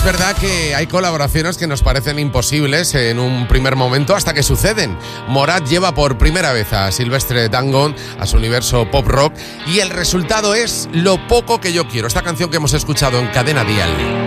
verdad que hay colaboraciones que nos parecen imposibles en un primer momento hasta que suceden. Morat lleva por primera vez a Silvestre Dangond a su universo pop rock y el resultado es Lo poco que yo quiero, esta canción que hemos escuchado en Cadena Dial.